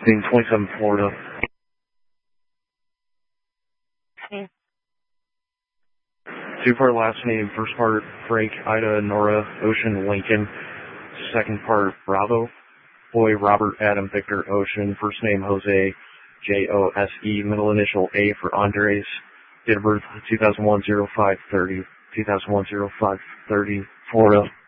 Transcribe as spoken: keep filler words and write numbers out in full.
Scene twenty-seven, Florida. Mm. Two part last name, first part Frank, Ida, Nora, Ocean, Lincoln. Second part Bravo, Boy, Robert, Adam, Victor, Ocean. First name Jose, J O S E. Middle initial A for Andres. Date of birth two thousand one, oh five thirty. two thousand one, oh five thirty, Florida.